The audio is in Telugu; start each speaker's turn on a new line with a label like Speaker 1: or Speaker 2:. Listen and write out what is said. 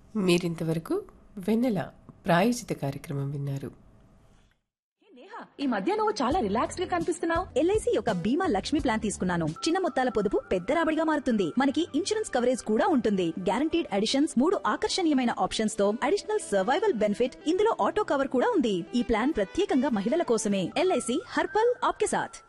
Speaker 1: మీరింతవరకు వెన్నెల ప్రాయోజిత కార్యక్రమం విన్నారు.
Speaker 2: ఈ మధ్య నువ్వు చాలా రిలాక్స్డ్ గా కనిపిస్తున్నావు.
Speaker 3: ఎల్ఐసి యొక్క బీమా లక్ష్మి ప్లాన్ తీసుకున్నాను. చిన్న మొత్తాల పొదుపు పెద్ద రాబడిగా మారుతుంది. మనకి ఇన్సూరెన్స్ కవరేజ్ కూడా ఉంటుంది. గ్యారంటీడ్ అడిషన్స్, 3 ఆకర్షణీయమైన ఆప్షన్స్ తో అడిషనల్ సర్వైవల్ బెనిఫిట్, ఇందులో ఆటో కవర్ కూడా ఉంది. ఈ ప్లాన్ ప్రత్యేకంగా మహిళల కోసమే. ఎల్ఐసి హర్పల్ ఆప్కే సాథ్.